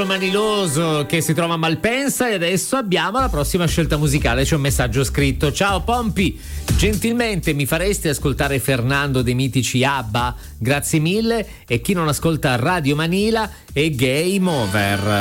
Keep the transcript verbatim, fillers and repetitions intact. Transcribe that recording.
Maniloso che si trova a Malpensa e adesso abbiamo la prossima scelta musicale. C'è un messaggio scritto: ciao Pompi, gentilmente mi faresti ascoltare Fernando dei mitici ABBA? Grazie mille. E chi non ascolta Radio Manila è Game Over.